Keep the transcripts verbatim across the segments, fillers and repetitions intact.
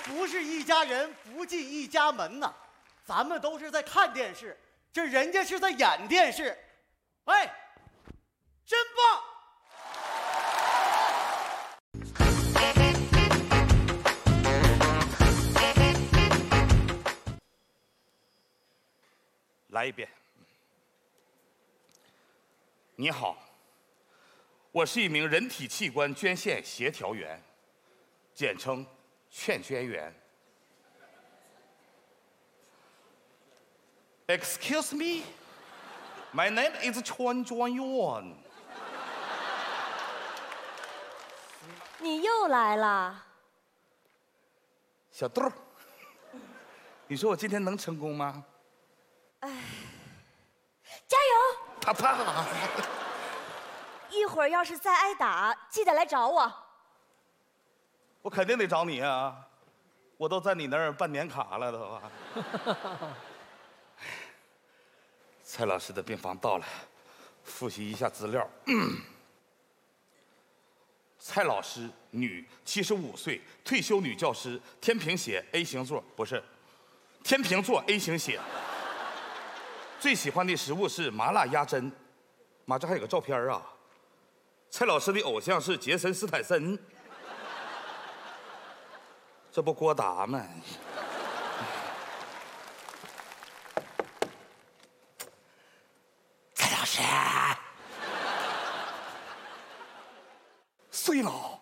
不是一家人不进一家门呐，咱们都是在看电视，这人家是在演电视。哎，真棒！ 来一遍。你好，我是一名人体器官捐献协调员，简称劝捐员。Excuse me, my name is 劝捐员。 你又来了， 小豆儿，你说我今天能成功吗？ 哎，加油！ 啪啪！ 一会儿要是再挨打，记得来找我。 我肯定得找你啊！我都在你那儿办年卡了都啊。蔡老师的病房到了，复习一下资料。嗯、蔡老师，女，七十五岁，退休女教师，天平血 A 型座，不是，天平座 A 型血。最喜欢的食物是麻辣鸭胗。妈，这还有个照片啊！蔡老师的偶像是杰森·斯坦森，这不郭达吗？蔡老师，碎了。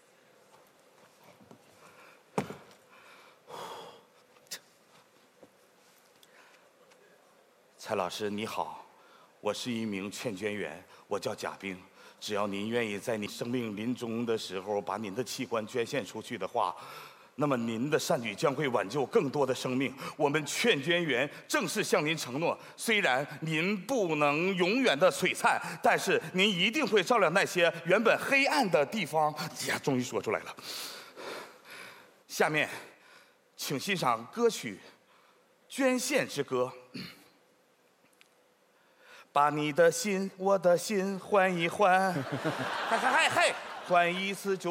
蔡老师你好，我是一名劝捐员，我叫贾冰。只要您愿意在你生命临终的时候把您的器官捐献出去的话，那么您的善举将会挽救更多的生命。我们劝捐员正式向您承诺，虽然您不能永远的璀璨，但是您一定会照亮那些原本黑暗的地方。呀，终于说出来了。下面，请欣赏歌曲《捐献之歌》。把你的心，我的心换一换，嗨嗨嗨嗨，换一次就。